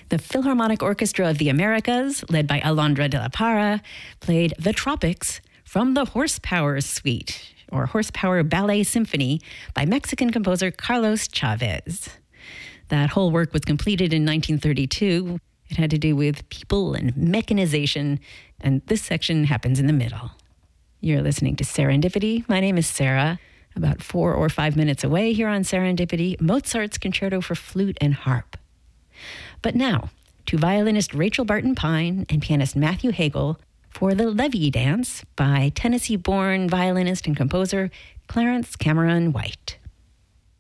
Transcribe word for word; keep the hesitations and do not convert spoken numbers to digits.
The Philharmonic Orchestra of the Americas, led by Alondra de la Parra, played The Tropics from the Horsepower Suite, or Horsepower Ballet Symphony, by Mexican composer Carlos Chavez. That whole work was completed in nineteen thirty-two. It had to do with people and mechanization, and this section happens in the middle. You're listening to Serendipity. My name is Sarah. About four or five minutes away here on Serendipity, Mozart's Concerto for Flute and Harp. But now, to violinist Rachel Barton Pine and pianist Matthew Hagel for the Levy Dance by Tennessee-born violinist and composer Clarence Cameron White.